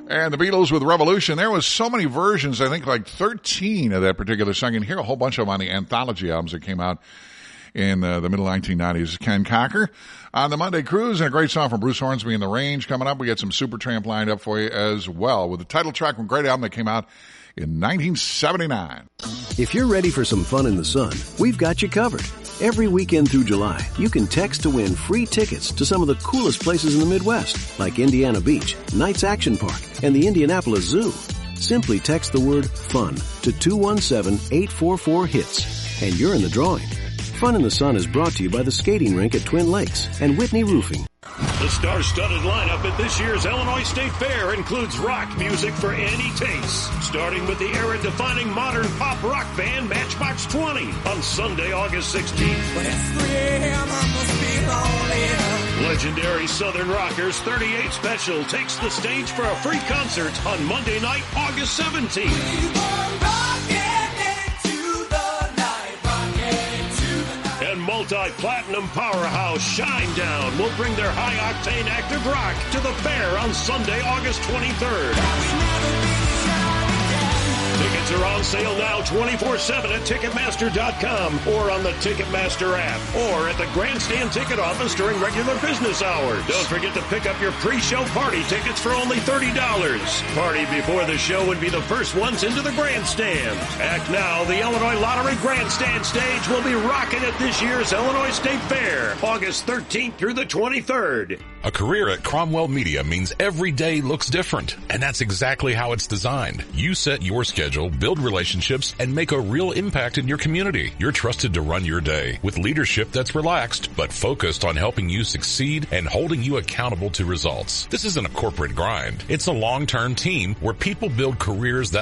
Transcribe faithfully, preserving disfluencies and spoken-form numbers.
And the Beatles with Revolution. There was so many versions, I think like thirteen of that particular song. And here a whole bunch of them on the anthology albums that came out in uh, the middle nineteen nineties. Ken Cocker on the Monday Cruise, and a great song from Bruce Hornsby and the Range coming up. We got some Supertramp lined up for you as well with the title track from a great album that came out in nineteen seventy-nine. If you're ready for some fun in the sun, we've got you covered. Every weekend through July, you can text to win free tickets to some of the coolest places in the Midwest, like Indiana Beach, Knights Action Park, and the Indianapolis Zoo. Simply text the word FUN to two one seven, eight four four, HITS, and you're in the drawing. Fun in the Sun is brought to you by the skating rink at Twin Lakes and Whitney Roofing. The star-studded lineup at this year's Illinois State Fair includes rock music for any taste, starting with the era-defining modern pop rock band Matchbox twenty on Sunday, August sixteenth. When it's three a.m., I must be lonely. Legendary Southern Rockers thirty-eight Special takes the stage for a free concert on Monday night, August seventeenth. And multi-platinum powerhouse Shinedown will bring their high-octane active rock to the fair on Sunday, August twenty-third. Tickets are on sale now twenty-four seven at Ticketmaster dot com or on the Ticketmaster app or at the Grandstand ticket office during regular business hours. Don't forget to pick up your pre-show party tickets for only thirty dollars. Party before the show would be the first ones into the Grandstand. Act now, the Illinois Lottery Grandstand stage will be rocking at this year's Illinois State Fair, August thirteenth through the twenty-third. A career at Cromwell Media means every day looks different, and that's exactly how it's designed. You set your schedule, build relationships, and make a real impact in your community. You're trusted to run your day with leadership that's relaxed, but focused on helping you succeed and holding you accountable to results. This isn't a corporate grind. It's a long-term team where people build careers that